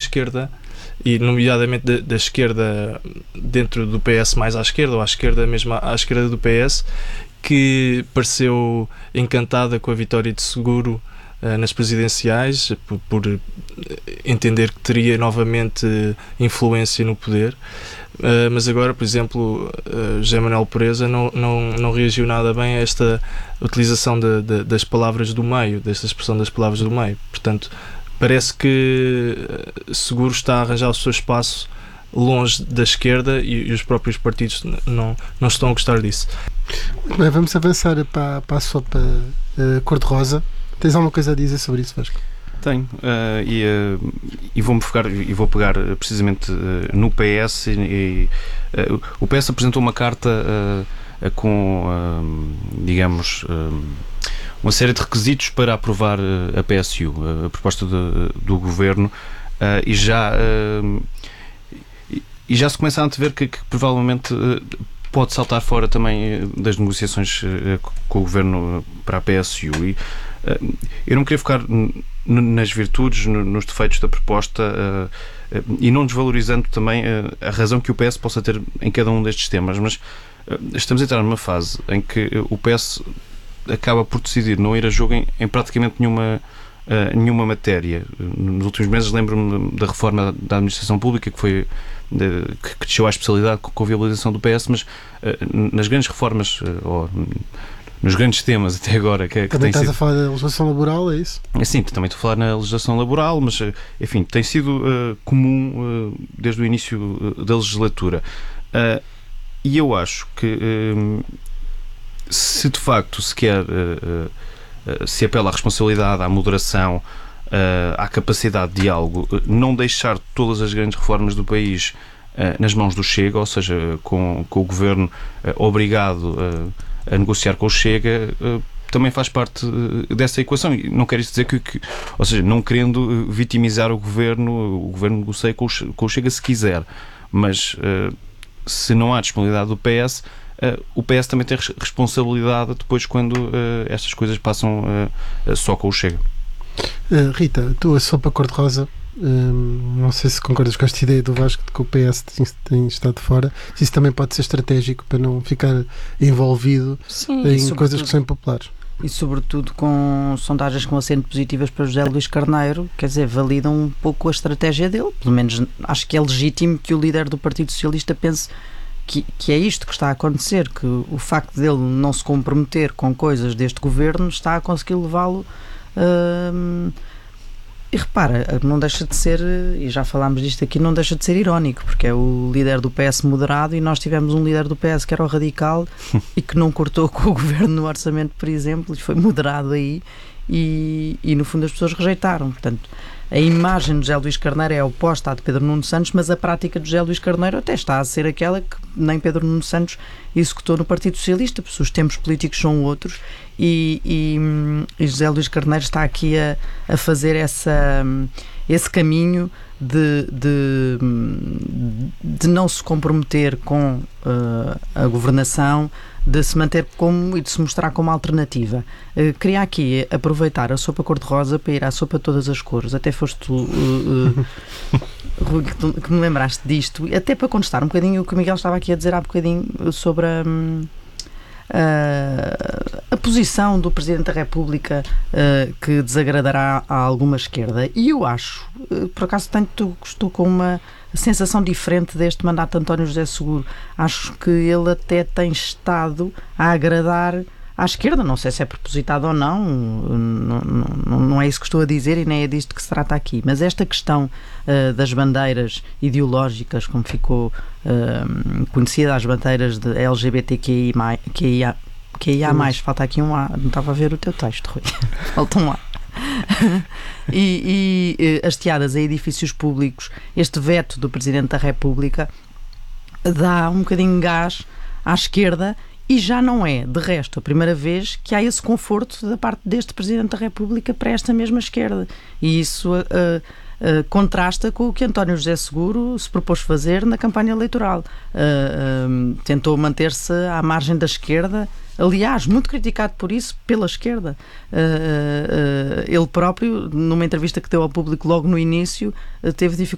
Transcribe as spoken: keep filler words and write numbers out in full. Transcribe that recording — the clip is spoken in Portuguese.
esquerda, e nomeadamente da, da esquerda dentro do P S mais à esquerda, ou à esquerda mesmo à, à esquerda do P S, que pareceu encantada com a vitória de Seguro uh, nas presidenciais, por, por entender que teria novamente influência no poder. Uh, mas agora, por exemplo, uh, José Manuel Pereza não, não, não reagiu nada bem a esta utilização de, de, das palavras do meio, desta expressão das palavras do meio. Portanto, parece que Seguro está a arranjar o seu espaço longe da esquerda e, e os próprios partidos não, não estão a gostar disso. Bem, vamos avançar para, para a sopa uh, cor-de-rosa. Tens alguma coisa a dizer sobre isso, Vasco? Tenho, uh, e, uh, e vou-me focar e vou pegar uh, precisamente uh, no P S. E, e, uh, o P S apresentou uma carta uh, uh, com, uh, digamos, uh, uma série de requisitos para aprovar uh, a P S U, uh, a proposta de, do Governo, uh, e já uh, e, e já se começa a antever que, que provavelmente uh, pode saltar fora também uh, das negociações uh, com o Governo para a P S U. E, uh, eu não queria focar nas virtudes, nos defeitos da proposta, uh, uh, e não desvalorizando também uh, a razão que o P S possa ter em cada um destes temas, mas uh, estamos a entrar numa fase em que uh, o P S acaba por decidir não ir a jogo em, em praticamente nenhuma, uh, nenhuma matéria. Nos últimos meses lembro-me da reforma da administração pública, que foi de, que desceu à especialidade com a viabilização do P S, mas uh, nas grandes reformas, uh, ou nos grandes temas até agora que, que também estás sido... a falar da legislação laboral, é isso? Sim, também estou a falar na legislação laboral, mas enfim, tem sido uh, comum uh, desde o início uh, da legislatura, uh, e eu acho que uh, se de facto se quer uh, uh, se apela à responsabilidade, à moderação, uh, à capacidade de diálogo, uh, não deixar todas as grandes reformas do país uh, nas mãos do Chega, ou seja, com, com o Governo uh, obrigado uh, a negociar com o Chega, uh, também faz parte uh, dessa equação. E não quer isso dizer que, que, ou seja, não querendo uh, vitimizar o Governo, o Governo negocia com o, com o Chega se quiser, mas uh, se não há disponibilidade do P S, uh, o P S também tem responsabilidade depois quando uh, estas coisas passam uh, uh, só com o Chega. Uh, Rita, tu a sopa cor-de-rosa, um, não sei se concordas com esta ideia do Vasco de que o P S tem, tem estado fora, se isso também pode ser estratégico para não ficar envolvido Sim, em coisas que são impopulares. E sobretudo com sondagens com acento positivas para José Luís Carneiro, quer dizer, validam um pouco a estratégia dele. Pelo menos acho que é legítimo que o líder do Partido Socialista pense que, que é isto que está a acontecer, que o facto dele não se comprometer com coisas deste governo está a conseguir levá-lo a... E repara, não deixa de ser, e já falámos disto aqui, não deixa de ser irónico, porque é o líder do P S moderado e nós tivemos um líder do P S que era o radical e que não cortou com o governo no orçamento, por exemplo, e foi moderado aí e, e no fundo as pessoas rejeitaram. Portanto, a imagem de José Luís Carneiro é oposta à de Pedro Nuno Santos, mas a prática de José Luís Carneiro até está a ser aquela que nem Pedro Nuno Santos executou no Partido Socialista, porque os tempos políticos são outros e, e, e José Luís Carneiro está aqui a, a fazer essa, esse caminho de, de, de não se comprometer com uh, a governação, de se manter como e de se mostrar como alternativa. Uh, queria aqui aproveitar a sopa cor-de-rosa para ir à sopa todas as cores. Até foste tu, uh, uh, Rui, que, tu, que me lembraste disto, até para contestar um bocadinho o que o Miguel estava aqui a dizer há bocadinho sobre a, a, a posição do Presidente da República uh, que desagradará a alguma esquerda. E eu acho, uh, por acaso tanto estou com uma sensação diferente deste mandato de António José Seguro. Acho que ele até tem estado a agradar à esquerda, não sei se é propositado ou não, não, não, não é isso que estou a dizer e nem é disto que se trata aqui, mas esta questão uh, das bandeiras ideológicas, como ficou uh, conhecida, as bandeiras de L G B T Q I mais, Q I A, Q I A mais, falta aqui um A, não estava a ver o teu texto, Rui, falta um A. e, e hasteadas a edifícios públicos, este veto do Presidente da República dá um bocadinho de gás à esquerda e já não é, de resto, a primeira vez que há esse conforto da parte deste Presidente da República para esta mesma esquerda. E isso uh, uh, contrasta com o que António José Seguro se propôs fazer na campanha eleitoral. Uh, uh, tentou manter-se à margem da esquerda, aliás, muito criticado por isso pela esquerda. Uh, uh, ele próprio, numa entrevista que deu ao público logo no início, uh, teve dificuldade